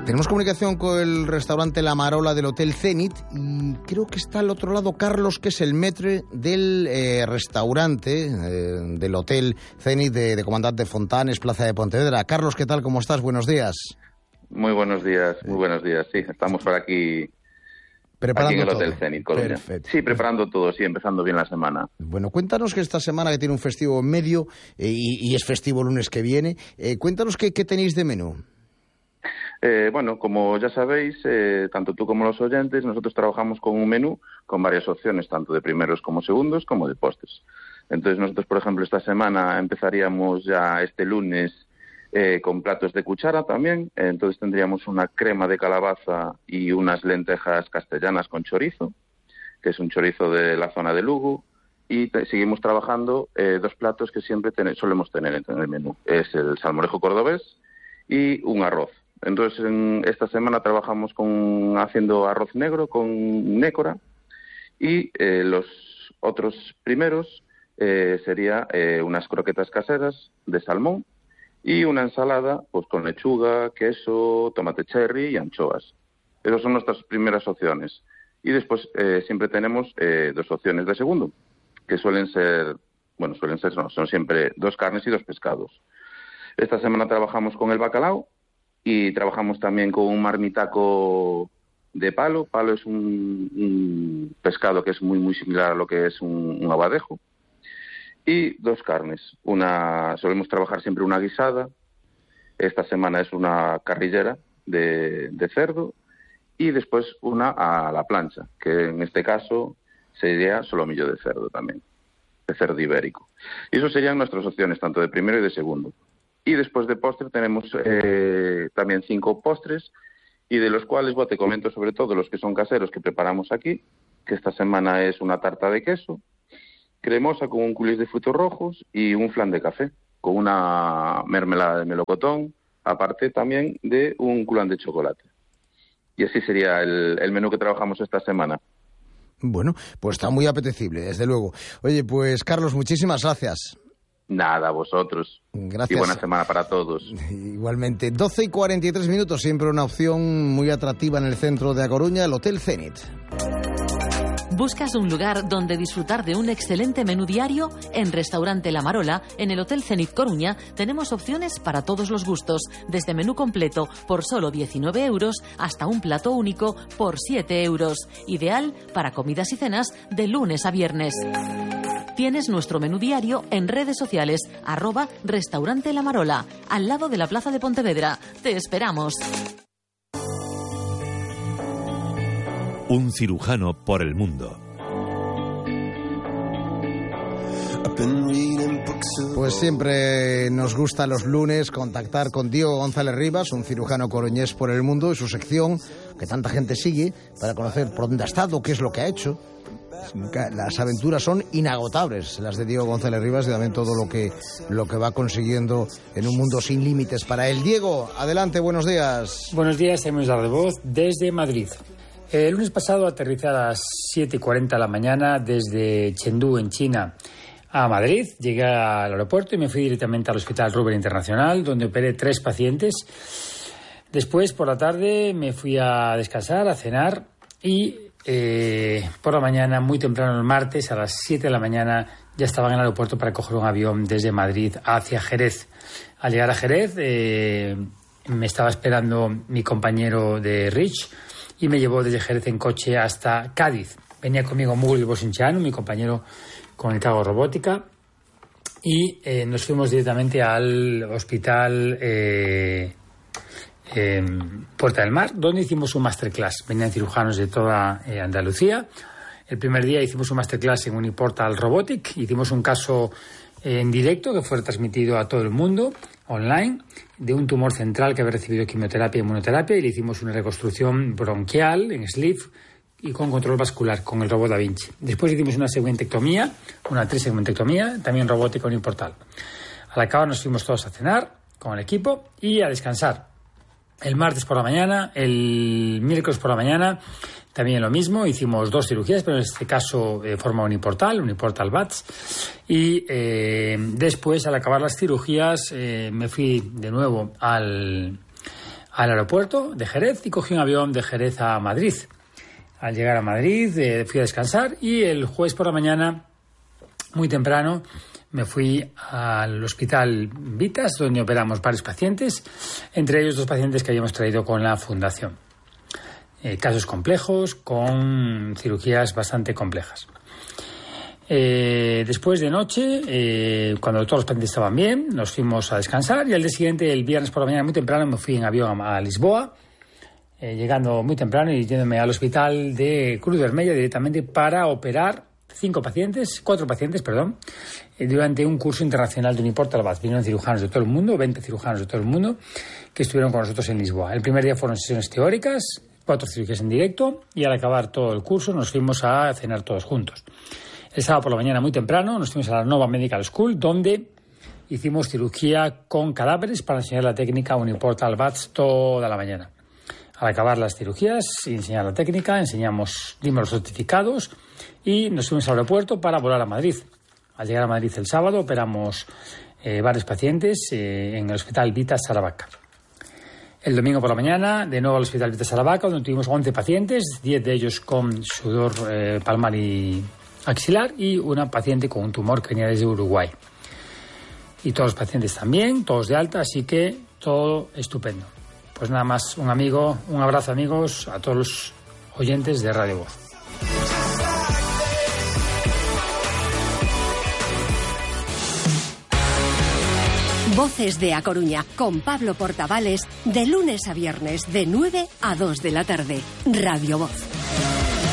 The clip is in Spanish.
Tenemos comunicación con el restaurante La Marola del Hotel Zenit y creo que está al otro lado Carlos, que es el maître del restaurante del Hotel Zenit de Comandante Fontanes, Plaza de Pontevedra. Carlos, ¿qué tal? ¿Cómo estás? Buenos días. Muy buenos días, muy buenos días. Sí, estamos por aquí, preparando en el todo. Hotel Zenit, Coruña. Perfecto. Sí, preparando todo, sí, empezando bien la semana. Bueno, cuéntanos que esta semana que tiene un festivo en medio y es festivo el lunes que viene, cuéntanos qué tenéis de menú. Bueno, como ya sabéis, tanto tú como los oyentes, nosotros trabajamos con un menú con varias opciones, tanto de primeros como segundos, como de postres. Entonces nosotros, por ejemplo, esta semana empezaríamos ya este lunes con platos de cuchara también. Entonces tendríamos una crema de calabaza y unas lentejas castellanas con chorizo, que es un chorizo de la zona de Lugo. Y seguimos trabajando dos platos que siempre solemos tener en el menú. Es el salmorejo cordobés y un arroz. Entonces, esta semana trabajamos haciendo arroz negro con nécora y los otros primeros sería unas croquetas caseras de salmón y una ensalada pues con lechuga, queso, tomate cherry y anchoas. Esas son nuestras primeras opciones. Y después siempre tenemos dos opciones de segundo, que son siempre dos carnes y dos pescados. Esta semana trabajamos con el bacalao y trabajamos también con un marmitaco de palo. Palo es un pescado que es muy, muy similar a lo que es un abadejo. Y dos carnes. Solemos trabajar siempre una guisada. Esta semana es una carrillera de cerdo. Y después una a la plancha, que en este caso sería solomillo de cerdo también, de cerdo ibérico. Y eso serían nuestras opciones, tanto de primero y de segundo. Y después de postre tenemos también 5 postres, y de los cuales te comento sobre todo los que son caseros que preparamos aquí, que esta semana es una tarta de queso, cremosa con un coulis de frutos rojos y un flan de café, con una mermelada de melocotón, aparte también de un culán de chocolate. Y así sería el menú que trabajamos esta semana. Bueno, pues está muy apetecible, desde luego. Oye, pues Carlos, muchísimas gracias. Nada, a vosotros. Gracias. Y buena semana para todos. Igualmente. 12:43, siempre una opción muy atractiva en el centro de A Coruña, el Hotel Zenit. ¿Buscas un lugar donde disfrutar de un excelente menú diario? En Restaurante La Marola, en el Hotel Zenit Coruña, tenemos opciones para todos los gustos, desde menú completo por solo 19 euros hasta un plato único por 7 euros. Ideal para comidas y cenas de lunes a viernes. Tienes nuestro menú diario en redes sociales, @Restaurante La Marola, al lado de la Plaza de Pontevedra. Te esperamos. Un cirujano por el mundo. Pues siempre nos gusta los lunes contactar con Diego González Rivas, un cirujano coruñés por el mundo, y su sección que tanta gente sigue para conocer por dónde ha estado, qué es lo que ha hecho. Las aventuras son inagotables, las de Diego González Rivas, y también todo lo que va consiguiendo en un mundo sin límites para él. Diego, adelante, buenos días. Buenos días, hemos dado de voz desde Madrid. El lunes pasado aterricé a las 7:40 de la mañana desde Chengdu, en China, a Madrid. Llegué al aeropuerto y me fui directamente al Hospital Ruber Internacional, donde operé 3 pacientes. Después, por la tarde, me fui a descansar, a cenar, y por la mañana, muy temprano el martes, a las 7 de la mañana, ya estaba en el aeropuerto para coger un avión desde Madrid hacia Jerez. Al llegar a Jerez, me estaba esperando mi compañero de Rich y me llevó desde Jerez en coche hasta Cádiz. Venía conmigo Mugli Bosinchanu, mi compañero con el que hago robótica, y nos fuimos directamente al hospital Puerta del Mar, donde hicimos un masterclass. Venían cirujanos de toda Andalucía. El primer día hicimos un masterclass en Uniportal Robotic. Hicimos un caso en directo que fue transmitido a todo el mundo, online, de un tumor central que había recibido quimioterapia y inmunoterapia, y le hicimos una reconstrucción bronquial en sleeve y con control vascular con el robot Da Vinci. Después hicimos una segmentectomía, una trisegmentectomía, también robótica uniportal. Al acabar nos fuimos todos a cenar con el equipo y a descansar. El martes por la mañana, el miércoles por la mañana, también lo mismo. Hicimos 2 cirugías, pero en este caso de forma uniportal BATS. Y después, al acabar las cirugías, me fui de nuevo al al aeropuerto de Jerez y cogí un avión de Jerez a Madrid. Al llegar a Madrid fui a descansar y el jueves por la mañana, muy temprano, me fui al Hospital Vitas, donde operamos varios pacientes, entre ellos 2 pacientes que habíamos traído con la fundación. Casos complejos, con cirugías bastante complejas. Después de noche, cuando todos los pacientes estaban bien, nos fuimos a descansar y al día siguiente, el viernes por la mañana muy temprano, me fui en avión a Lisboa, llegando muy temprano y yéndome al hospital de Cruz Vermella directamente para operar 4 pacientes, durante un curso internacional de Uniportal Bats. Vinieron cirujanos de todo el mundo, 20 cirujanos de todo el mundo, que estuvieron con nosotros en Lisboa. El primer día fueron sesiones teóricas, 4 cirugías en directo, y al acabar todo el curso nos fuimos a cenar todos juntos. El sábado por la mañana muy temprano nos fuimos a la Nova Medical School, donde hicimos cirugía con cadáveres para enseñar la técnica Uniportal Bats toda la mañana. Al acabar las cirugías y enseñar la técnica, dimos los certificados y nos fuimos al aeropuerto para volar a Madrid. Al llegar a Madrid el sábado operamos varios pacientes en el Hospital Vitas Aravaca. El domingo por la mañana, de nuevo al Hospital Vitas Aravaca, donde tuvimos 11 pacientes, 10 de ellos con sudor palmar y axilar y una paciente con un tumor que venía desde Uruguay. Y todos los pacientes también, todos de alta, así que todo estupendo. Pues nada más, un abrazo amigos a todos los oyentes de Radio Voz. Voces de A Coruña, con Pablo Portavales, de lunes a viernes, de 9 a 2 de la tarde. Radio Voz.